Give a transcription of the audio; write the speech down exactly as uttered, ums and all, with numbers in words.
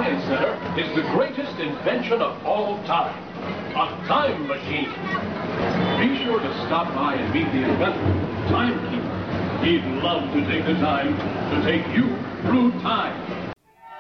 Science Center is the greatest invention of all time. A time machine. Be sure to stop by and meet the inventor, Timekeeper. He'd love to take the time to take you through time.